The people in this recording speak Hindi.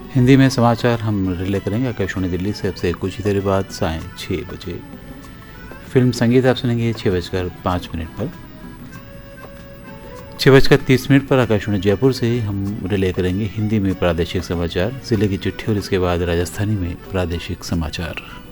हिंदी में समाचार हम रिले करेंगे आकाशवाणी दिल्ली से अब से कुछ ही देर बाद सायं 6 बजे। फिल्म संगीत आप सुनेंगे 6:05 पर। 6:30 पर आकाशवाणी जयपुर से ही हम रिले करेंगे हिंदी में प्रादेशिक समाचार, जिले की चिट्ठी और इसके बाद राजस्थानी में प्रादेशिक समाचार।